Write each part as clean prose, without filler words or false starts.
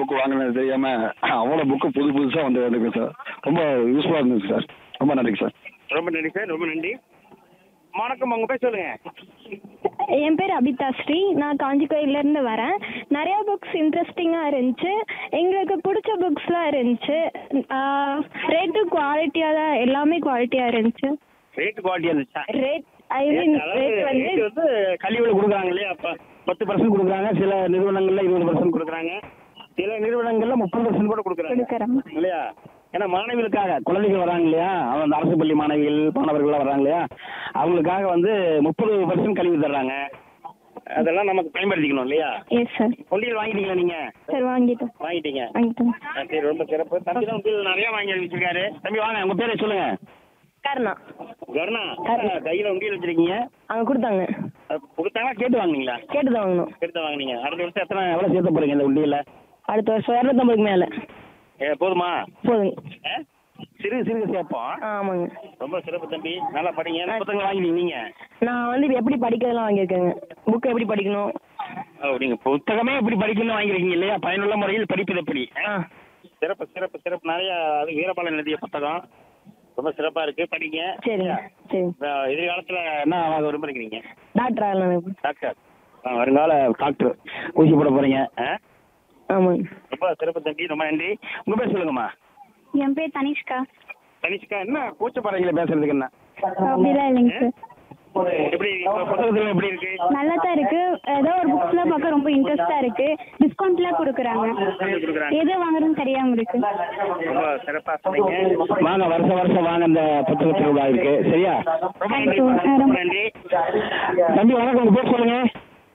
Book வாங்கினது தெரியாம அவ்வளோ புக்கு புதுசாக வந்து சார். ரொம்ப யூஸ்ஃபுல்லாக இருந்துச்சு சார். ரொம்ப நன்றிங்க சார். ரொம்ப நன்றி சார். ரொம்ப நன்றி. வணக்கம், உங்க பேர் சொல்லுங்க. என் பேர் அபிதா ஸ்ரீ. நான் காஞ்சி கோயிலேருந்து வரேன். நிறையா புக்ஸ் இன்ட்ரெஸ்டிங்காக இருந்துச்சு. எங்களுக்கு பிடிச்ச புக்ஸ்லாம் இருந்துச்சு. ரேட்டு குவாலிட்டியாக தான், எல்லாமே குவாலிட்டியாக இருந்துச்சு. ரேட் குவாலிட்டியாக இருந்துச்சா? ரேட் ஐ மீன் ரேட் வந்து கல்வியில் கொடுக்குறாங்க இல்லையா? அப்போ 10% கொடுக்குறாங்க. சில நிறுவனங்கள்ல 20% கொடுக்குறாங்க. சில நிறுவனங்கள்ல 30% கூட கொடுக்குறாங்க இல்லையா? ஏன்னா மாணவிகளுக்காக குழந்தைகள் வராங்க இல்லையா, அந்த அரசு பள்ளி மாணவிகள் மாணவர்கள்லாம் வராங்க இல்லையா, அவங்களுக்காக வந்து 30% கல்வி தர்றாங்க. அதெல்லாம் நமக்கு பயன்படுத்திக்கணும் இல்லையா? Yes sir. பொல்லியல் வாங்கிட்டீங்களா நீங்க? சார் வாங்கிட்டோம். வாங்கிட்டீங்க. வாங்கிட்டோம். சரி, ரொம்ப சிறப்பு. தம்பி தான் நிறைய வாங்கி வச்சிருக்காரு. தம்பி வாங்க, உங்க பேரை சொல்லுங்க. கருணா. கருணா. கையில உண்டியல் வச்சிருக்கீங்க? அவங்க கொடுத்தாங்க. கொடுத்தாங்களா கேட்டு வாங்கினீங்களா? கேட்டு தான் வாங்கணும். கேட்டு தான் வாங்கினீங்க. அடுத்த வருஷம் எவ்வளவு சேர்த்த போறீங்க இந்த உண்டியல? அடுத்த வருஷம் 250க்கு மேல. போதுமா? போதுங்க. சிறு சிறு சேர்ப்போம். ஆமாங்க. ரொம்ப சிறப்பு தம்பி, நல்லா படிங்க. புத்தகம் வாங்கினீங்க? நான் வந்து எப்படி படிக்கிறதெல்லாம் வாங்கியிருக்கேங்க. புக் எப்படி படிக்கணும். நீங்க புத்தகமே எப்படி படிக்கணும்னு வாங்கிருக்கீங்க இல்லையா? பயனுள்ள முறையில் படிப்பது எப்படி? சிறப்பு சிறப்பு சிறப்பு. நிறைய அது வீரபாலன் எழுதிய புத்தகம் ரொம்ப சிறப்பா இருக்கு, படிங்க. சரி சரி. எதிர்காலத்துல என்ன ஆக விரும்புறீங்க? டாக்டர் ஆகலாம். டாக்டர். வருங்கால டாக்டர். ஊசி போட போறீங்க? ஆமாங்க. ரொம்ப சிறப்பு தம்பி, ரொம்ப நன்றி. உங்க பேர் சொல்லுங்கம்மா. என் பேர் தனிஷ்கா. தனிஷ்கா, என்ன கூச்சப்படுறீங்களா பேசுறதுக்கு? என்ன அப்படிலாம் இல்லைங்க சார். எப்படி புத்தகத்துல எப்படி இருக்கு? நல்லா தான் இருக்கு. ஏதோ ஒரு புக்ஸ்லாம் பார்க்க ரொம்ப இன்ட்ரெஸ்டா இருக்கு. டிஸ்கவுண்ட்லாம் கொடுக்குறாங்க. எது வாங்குறதுன்னு தெரியாம இருக்கு. ரொம்ப சிறப்பா சொன்னீங்க. வாங்க, வருஷம் வாங்க, இந்த புத்தக திருவிழா இருக்கு சரியா? ரொம்ப நன்றி தம்பி. வணக்கம், உங்க பேர் சொல்லுங்க.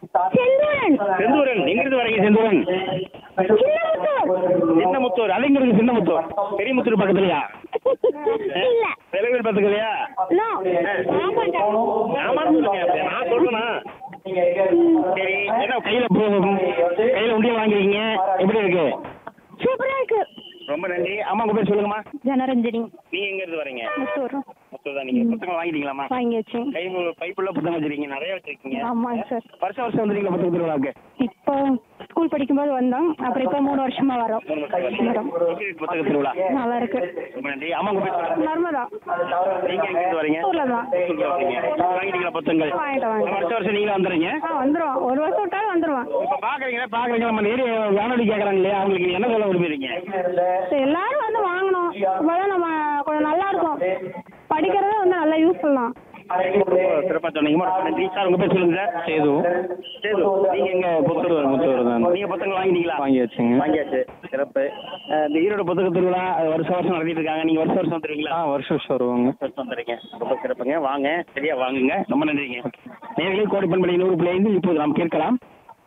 செந்தூரன். எங்க இருந்து வரீங்க? செந்தூரன். சின்னமுத்தூர். அது எங்க இருக்கு? சின்னமுத்தூர். பெரியமுத்தூர் பக்கத்துலயா? பெரியவில் பக்கத்துலயா? நான் சொல்றேனா? சரி, என்ன கையில உண்டியல் வாங்கிருக்கீங்க, எப்படி இருக்கு? சூப்பரா இருக்கு. ரொம்ப நன்றி. அம்மா, உங்க பேர் சொல்லுங்கம்மா. ஜனரஞ்சனி. நீங்க எங்க இருந்து வரீங்க? முத்தூர். தான். நீங்க புத்தகம் வாங்கிட்டீங்களாமா? வாங்கியாச்சு. பைப்புள்ள புத்தகம் வச்சிருக்கீங்க, நிறைய வச்சிருக்கீங்க. ஆமாங்க சார். வருஷம் வந்துருக்கீங்க புத்தக திருவிழாவுக்கு? இப்போ ஸ்கூல் படிக்கும்போது வந்தோம். அப்புறம் இப்போ 3 வருஷமா வரோம். புத்தக திருவிழா நல்லா இருக்கு. ரொம்ப நன்றி. அம்மா, உங்க பேர்? நர்மதா. நீங்க எங்க இருந்து வரீங்க? ஊர்ல தான். வாங்கிட்டீங்களா புத்தகங்கள்? வாங்கிட்டோம். வருஷம் நீங்க வந்துடுறீங்க? வந்துருவோம். ஒரு வருஷம் விட்டாலும் வந்துருவோம். இப்ப பாக்குறீங்க நம்ம நேரு வானொலி கேக்குறாங்க இல்லையா, அவங்களுக்கு என்ன சொல்ல விரும்புறீங்க? எல்லாரும் வந்து வாங்கணும். அப்பதான் நம்ம கொஞ்சம் நல்லா இருக்கும். படிக்கிறதே வந்து நல்லா யூஸ்ஃபுல் தான். சிறப்பா சொன்னீங்க. நன்றி சார். உங்க பேர் சொல்லுங்க சார். சேது. நீங்க எங்க? முத்தூர் தான். நீங்க புத்தகம் வாங்கிட்டீங்களா? வாங்கியாச்சு. சிறப்பு. இந்த ஈரோடு புத்தக திருவிழா வருஷம் நடத்திட்டு இருக்காங்க. நீங்க வருஷம் வந்துருவீங்களா? வருஷம் வருவாங்க. வந்துடுறீங்க. ரொம்ப சிறப்புங்க. வாங்க, சரியா வாங்குங்க. ரொம்ப நன்றிங்க. நேரிலே கோடிப்பண்படி 100.5 இப்போது நாம் கேட்கலாம்.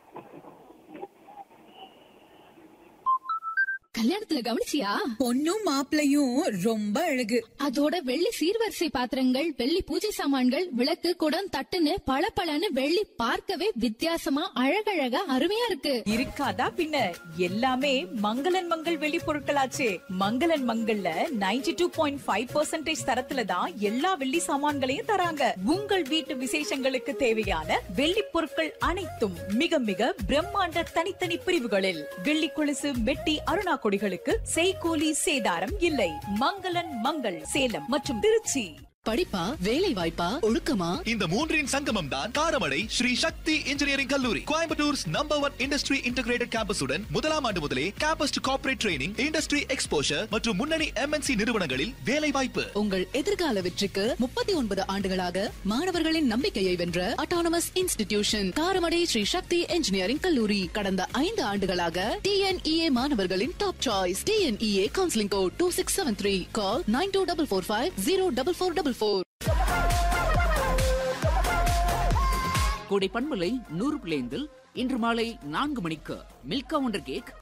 கல்யாணத்துல கவனிச்சியா? பொண்ணும் மாப்பிளையும் ரொம்ப அழகு. அதோட வெள்ளி சீர்வரிசை பாத்திரங்கள், வெள்ளி பூஜை சாமான்கள், விளக்கு, குடம், தட்டுன்னு பளபளன்னு வெள்ளி பார்க்கவே வித்தியாசமா அழகழகா அருமையா இருக்கு. இருக்காதா பின்ன? எல்லாமே மங்களன் மங்கள் வெள்ளி பொருட்களாச்சே. மங்களன் மங்கள்ல 92.5% தரத்துல தான் எல்லா வெள்ளி சாமான்களையும் தராங்க. உங்கள் வீட்டு விசேஷங்களுக்கு தேவையான வெள்ளி பொருட்கள் அனைத்தும் மிக மிக பிரம்மாண்ட தனித்தனி பிரிவுகளில். வெள்ளி கொலுசு, மெட்டி, அருணா கொடிகளுக்கு செய்கூலி சேதாரம் இல்லை. மங்களன் மங்கள் சேலம் மற்றும் திருச்சி. படிப்பா, வேலை வாய்ப்பா, ஒழுக்கமா? இந்த மூன்றின் சங்கமம் தான் காரமடை ஸ்ரீ சக்தி இன்ஜினியரிங் கல்லூரி. கோயம்புத்தூர்ஸ் நம்பர் 1 இண்டஸ்ட்ரி இன்டகிரேட்டட் கேம்பஸுடன் முதலாம் ஆண்டு முதலே campus to corporate training, industry exposure மற்றும் முன்னணி MNC நிறுவனங்களில் வேலை வாய்ப்பு. உங்கள் எதிர்கால வெற்றிக்கு 39 ஆண்டுகளாக மாணவர்களின் நம்பிக்கையை வென்ற அட்டானமஸ் இன்ஸ்டிடியூஷன் காரமடை ஸ்ரீ சக்தி இன்ஜினியரிங் கல்லூரி. கடந்த 5 ஆண்டுகளாக TNEA மாணவர்களின் top choice. TNEA counselling code 2673. கால் 9244504444. கோடை பண்பலை 100.5 இன்று மாலை 4 மணிக்கு Milkha wonder cake,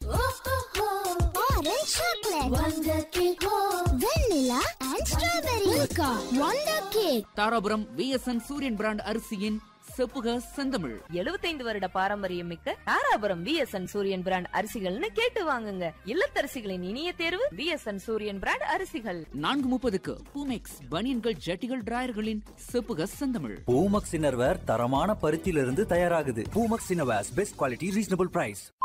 Dharapuram VSN சூரியன் பிராண்ட் அரிசியின் செப்புக செந்தமிழ். 75 வருட பாரம்பரியம் மிக்க தாராபுரம் VSN சூரியன் பிராண்ட் அரிசிகள்னு கேட்டு வாங்குங்க. இல்லத்தரசிகளின் இனிய தேர்வு VSN சூரியன் பிராண்ட் அரிசிகள். 4:30க்கு பூமெக்ஸ் பனியன்கள், ஜட்டிகள், டிராயர்களின் செப்புக செந்தமிழ். பூமெக்ஸ் இன்னர்வேர் தரமான பருத்தியிலிருந்து தயாராகுது. Boomex innerwears best quality, reasonable price.